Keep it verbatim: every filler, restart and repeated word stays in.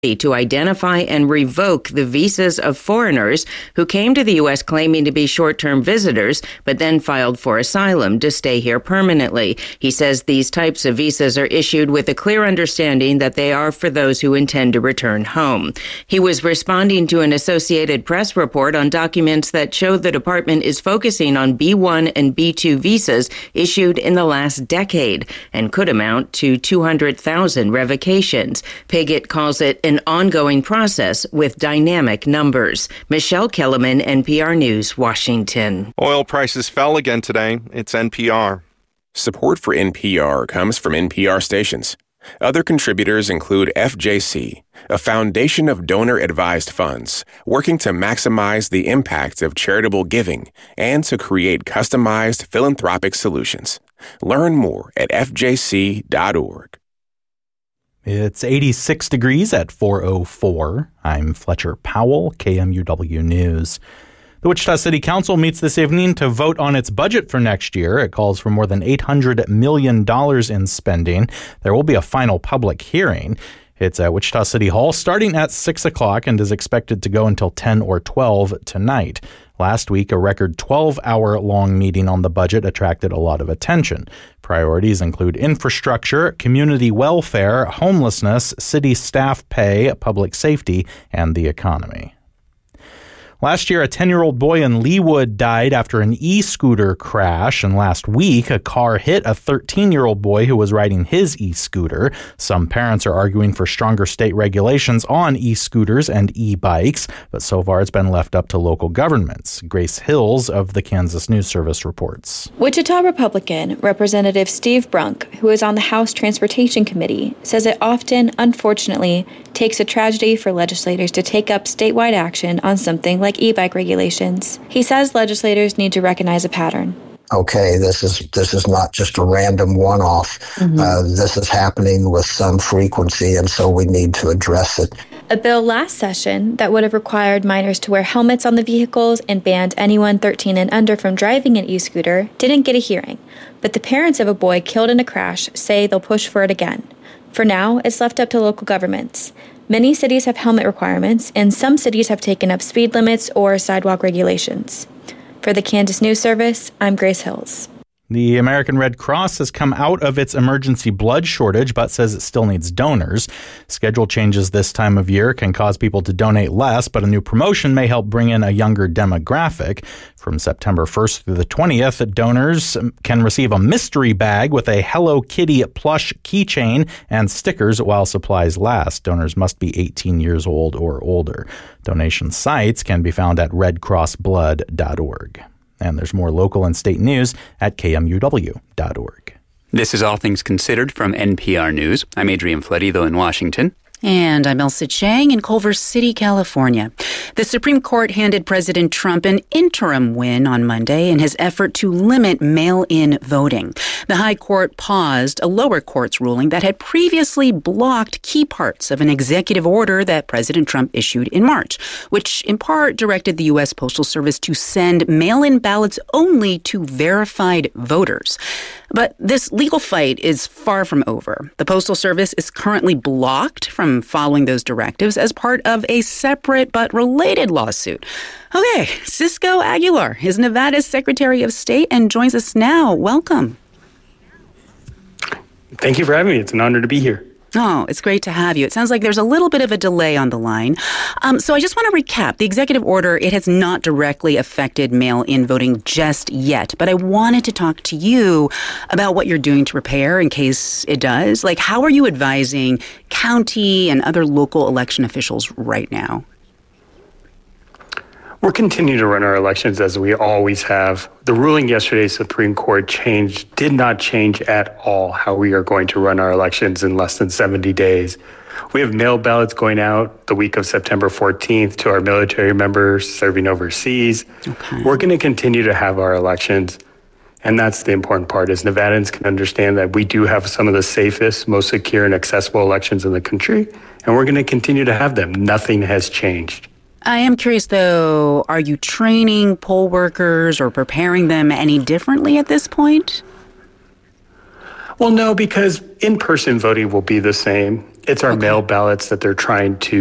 to identify and revoke the visas of foreigners who came to the U S claiming to be short-term visitors, but then filed for asylum to stay here permanently. He says these types of visas are issued with a clear understanding that they are for those who intend to return home. He was responding to an Associated Press report on documents that show the department is focusing on B one and B two visas issued in the last decade and could amount to two hundred thousand revocations. Pigott calls it an ongoing process with dynamic numbers. Michelle Kellerman, N P R News, Washington. Oil prices fell again today. It's N P R. Support for N P R comes from N P R stations. Other contributors include F J C, a foundation of donor-advised funds working to maximize the impact of charitable giving and to create customized philanthropic solutions. Learn more at f j c dot org. It's eighty-six degrees at four oh four. I'm Fletcher Powell, K M U W News. The Wichita City Council meets this evening to vote on its budget for next year. It calls for more than eight hundred million dollars in spending. There will be a final public hearing. It's at Wichita City Hall starting at six o'clock and is expected to go until ten or twelve tonight. Last week, a record twelve-hour-long meeting on the budget attracted a lot of attention. Priorities include infrastructure, community welfare, homelessness, city staff pay, public safety, and the economy. Last year, a ten-year-old boy in Leawood died after an e-scooter crash, and last week, a car hit a thirteen-year-old boy who was riding his e-scooter. Some parents are arguing for stronger state regulations on e-scooters and e-bikes, but so far it's been left up to local governments. Grace Hills of the Kansas News Service reports. Wichita Republican Representative Steve Brunk, who is on the House Transportation Committee, says it often, unfortunately, takes a tragedy for legislators to take up statewide action on something like e-bike regulations. He says legislators need to recognize a pattern. Okay, this is this is not just a random one-off. Mm-hmm. Uh, this is happening with some frequency, and so we need to address it. A bill last session that would have required minors to wear helmets on the vehicles and banned anyone thirteen and under from driving an e-scooter didn't get a hearing, but the parents of a boy killed in a crash say they'll push for it again. For now, it's left up to local governments. Many cities have helmet requirements, and some cities have taken up speed limits or sidewalk regulations. For the Kansas News Service, I'm Grace Hills. The American Red Cross has come out of its emergency blood shortage, but says it still needs donors. Schedule changes this time of year can cause people to donate less, but a new promotion may help bring in a younger demographic. From September first through the twentieth, donors can receive a mystery bag with a Hello Kitty plush keychain and stickers while supplies last. Donors must be eighteen years old or older. Donation sites can be found at red cross blood dot org. And there's more local and state news at k m u w dot org. This is All Things Considered from N P R News. I'm Adrian Fletido in Washington. And I'm Elsa Chang in Culver City, California. The Supreme Court handed President Trump an interim win on Monday in his effort to limit mail-in voting. The High Court paused a lower court's ruling that had previously blocked key parts of an executive order that President Trump issued in March, which in part directed the U S Postal Service to send mail-in ballots only to verified voters. But this legal fight is far from over. The Postal Service is currently blocked from following those directives as part of a separate but related lawsuit. Okay, Cisco Aguilar is Nevada's Secretary of State and joins us now. Welcome. Thank you for having me. It's an honor to be here. Oh, it's great to have you. It sounds like there's a little bit of a delay on the line. Um, so I just want to recap. The executive order, it has not directly affected mail-in voting just yet. But I wanted to talk to you about what you're doing to prepare in case it does. Like, how are you advising county and other local election officials right now? We're continuing to run our elections as we always have. The ruling yesterday, Supreme Court changed, did not change at all how we are going to run our elections in less than seventy days. We have mail ballots going out the week of September fourteenth to our military members serving overseas. Okay. We're going to continue to have our elections. And that's the important part, is Nevadans can understand that we do have some of the safest, most secure and accessible elections in the country. And we're going to continue to have them. Nothing has changed. I am curious, though, are you training poll workers or preparing them any differently at this point? Well, no, because in-person voting will be the same. It's our Okay. mail ballots that they're trying to